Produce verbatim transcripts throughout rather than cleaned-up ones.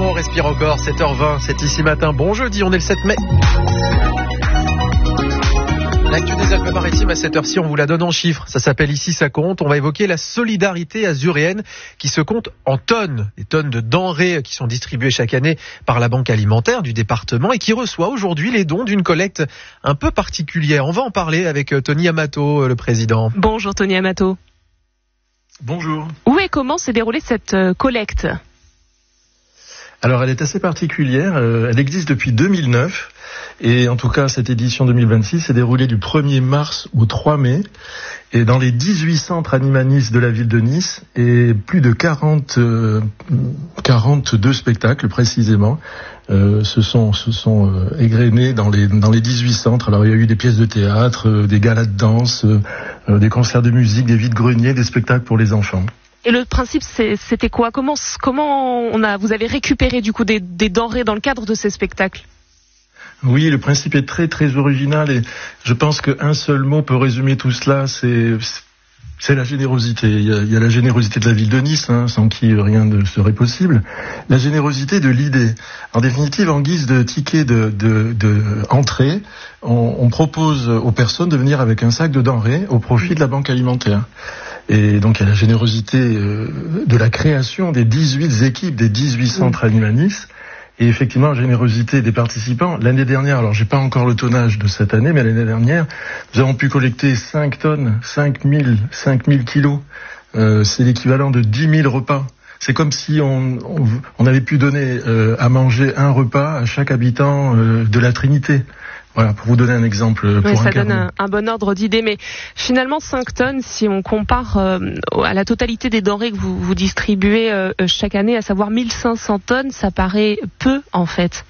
on respire encore, sept heures vingt, c'est ici matin. Bon jeudi, on est le sept mai. L'actu des Alpes-Maritimes à cette heure-ci, on vous la donne en chiffres. Ça s'appelle Ici ça compte. On va évoquer la solidarité azuréenne qui se compte en tonnes. Des tonnes de denrées qui sont distribuées chaque année par la banque alimentaire du département et qui reçoit aujourd'hui les dons d'une collecte un peu particulière. On va en parler avec Tony Amato, le président. Bonjour Tony Amato. Bonjour. Où et comment s'est déroulée cette collecte ? Alors elle est assez particulière, elle existe depuis deux mille neuf et en tout cas cette édition deux mille vingt-six s'est déroulée du premier mars au trois mai et dans les dix-huit centres animalistes de la ville de Nice et plus de quarante, euh, quarante-deux spectacles précisément euh, se sont, se sont euh, égrenés dans les, dans les dix-huit centres. Alors il y a eu des pièces de théâtre, euh, des galas de danse, euh, des concerts de musique, des vides-greniers, des spectacles pour les enfants. Et le principe, c'est, c'était quoi ? Comment, comment on a, vous avez récupéré du coup des, des denrées dans le cadre de ces spectacles ? Oui, le principe est très très original et je pense qu'un seul mot peut résumer tout cela, c'est, c'est la générosité. Il y a, il y a la générosité de la ville de Nice, hein, sans qui rien ne serait possible. La générosité de l'idée. En définitive, en guise de ticket de, de, de entrée, on, on propose aux personnes de venir avec un sac de denrées au profit de la banque alimentaire. Et donc il y a la générosité euh, de la création des dix-huit équipes, des dix-huit centres animalistes, et effectivement la générosité des participants. L'année dernière, alors j'ai pas encore le tonnage de cette année, mais l'année dernière, nous avons pu collecter cinq tonnes, cinq mille kilos. Euh, c'est l'équivalent de dix mille repas. C'est comme si on, on, on avait pu donner euh, à manger un repas à chaque habitant euh, de la Trinité. Voilà, pour vous donner un exemple. Pour oui, ça incarner. donne un, un bon ordre d'idée, mais finalement cinq tonnes, si on compare euh, à la totalité des denrées que vous, vous distribuez euh, chaque année, à savoir mille cinq cents tonnes, ça paraît peu en fait.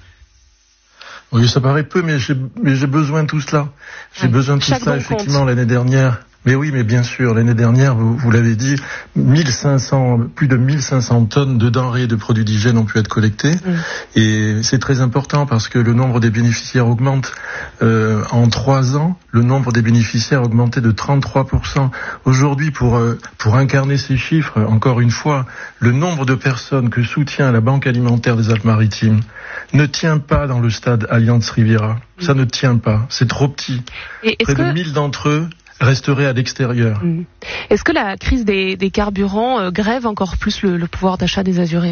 Oui, ça paraît peu, mais j'ai, mais j'ai besoin de tout cela. J'ai oui. besoin de tout Chaque cela, bon effectivement, compte. L'année dernière. Mais oui, mais bien sûr, l'année dernière, vous, vous l'avez dit, mille cinq cents, plus de mille cinq cents tonnes de denrées et de produits d'hygiène ont pu être collectées. Mmh. Et c'est très important parce que le nombre des bénéficiaires augmente. Euh, en trois ans, le nombre des bénéficiaires a augmenté de trente-trois pour cent. Aujourd'hui, pour, euh, pour incarner ces chiffres, encore une fois, le nombre de personnes que soutient la Banque alimentaire des Alpes-Maritimes ne tient pas dans le stade Allianz Riviera. Mmh. Ça ne tient pas. C'est trop petit. Et Près que... de mille d'entre eux resterait à l'extérieur. Mmh. Est-ce que la crise des, des carburants euh, grève encore plus le, le pouvoir d'achat des Azuréens ?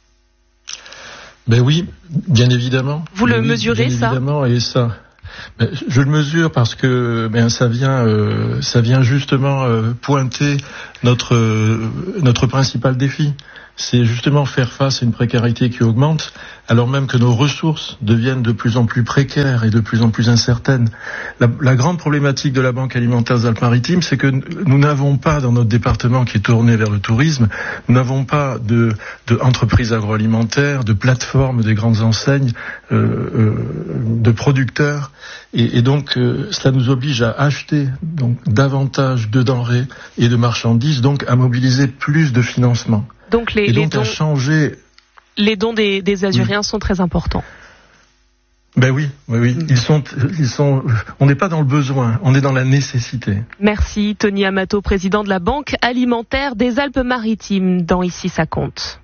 Ben oui, bien évidemment. Vous le oui, mesurez, bien ça ? Évidemment, et ça. Ben, je le mesure parce que ben, ça vient, euh, ça vient justement euh, pointer notre euh, notre principal défi. C'est justement faire face à une précarité qui augmente, alors même que nos ressources deviennent de plus en plus précaires et de plus en plus incertaines. La, la grande problématique de la Banque alimentaire des Alpes-Maritimes, c'est que nous n'avons pas, dans notre département qui est tourné vers le tourisme, nous n'avons pas de, de entreprises agroalimentaires, de plateformes des grandes enseignes, euh, euh, de producteurs, et, et donc euh, cela nous oblige à acheter donc davantage de denrées et de marchandises, donc à mobiliser plus de financement. Donc les, et donc les, dons, changer... les dons des, des Azuréens oui. sont très importants. Ben oui, oui, oui. Ils sont, ils sont. On n'est pas dans le besoin, on est dans la nécessité. Merci Tony Amato, président de la Banque alimentaire des Alpes-Maritimes. Dans Ici ça compte.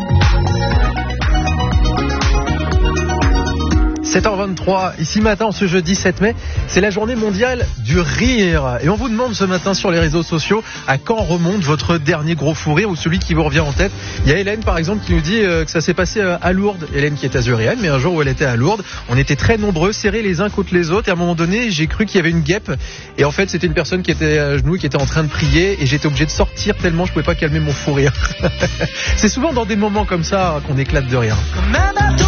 sept heures vingt-trois, ici matin, ce jeudi sept mai, c'est la journée mondiale du rire. Et on vous demande ce matin sur les réseaux sociaux à quand remonte votre dernier gros fou rire ou celui qui vous revient en tête. Il y a Hélène par exemple qui nous dit que ça s'est passé à Lourdes. Hélène qui est azuréenne, mais un jour où elle était à Lourdes, on était très nombreux, serrés les uns contre les autres. Et à un moment donné, j'ai cru qu'il y avait une guêpe. Et en fait, c'était une personne qui était à genoux, qui était en train de prier. Et j'étais obligé de sortir tellement je pouvais pas calmer mon fou rire. C'est souvent dans des moments comme ça qu'on éclate de rire.